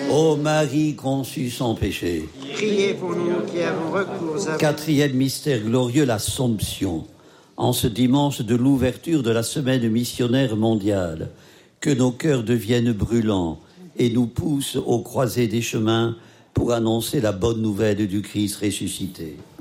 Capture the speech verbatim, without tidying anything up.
Ô Marie conçue sans péché. Priez pour nous qui avons recours à vous. Quatrième mystère glorieux, l'Assomption. En ce dimanche de l'ouverture de la semaine missionnaire mondiale, que nos cœurs deviennent brûlants et nous poussent aux croisées des chemins pour annoncer la bonne nouvelle du Christ ressuscité.